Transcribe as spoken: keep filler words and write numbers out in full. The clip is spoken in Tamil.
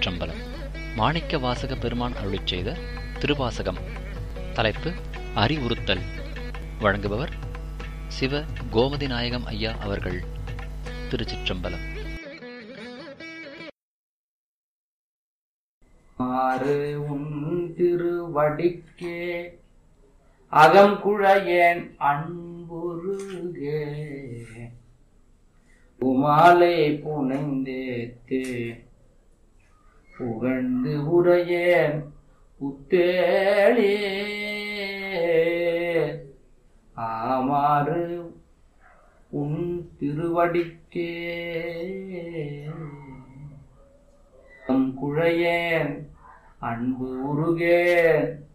திருச்சிற்றம்பலம். மாணிக்க வாசக பெருமான் அருளிச் செய்த திருவாசகம். தலைப்பு அறிவுறுத்தல். வழங்குபவர் சிவ கோமதி நாயகம் ஐயா அவர்கள். திருச்சிற்றம்பலம். ஆறு உன் திருவடிக்கே அகங்குழையேன் அன்புருகே உமாலை புனைந்தேத்தே புகழ்ந்து உரையேன் புத்தேளே ஆமாறு உன் திருவடிக்கே அகங்குழையேன் அன்பு உருகேன்